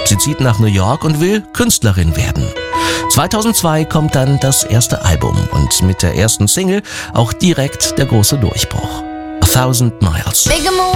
Sie zieht nach New York und will Künstlerin werden. 2002 kommt dann das erste Album und mit der ersten Single auch direkt der große Durchbruch. 1000 Miles.